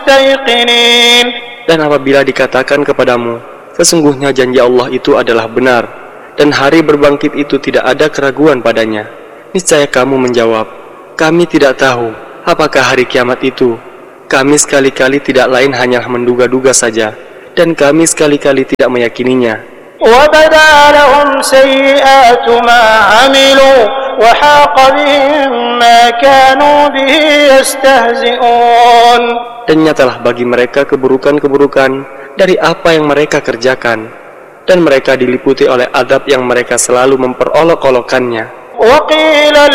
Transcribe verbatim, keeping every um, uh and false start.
مستيقنين. Dan apabila dikatakan kepadamu, sesungguhnya janji Allah itu adalah benar, dan hari berbangkit itu tidak ada keraguan padanya, niscaya kamu menjawab, kami tidak tahu apakah hari kiamat itu. Kami sekali-kali tidak lain hanya menduga-duga saja, dan kami sekali-kali tidak meyakininya. وَبَدَا لَهُمْ سَيِّئَاتُ مَا عَمِلُوا وَحَاقَ بِهِمْ مَا كَانُوا بِهِ يَسْتَهْزِئُونَ. Dan nyatalah bagi mereka keburukan-keburukan dari apa yang mereka kerjakan, dan mereka diliputi oleh azab yang mereka selalu memperolok-olokkannya. وَقِيلَ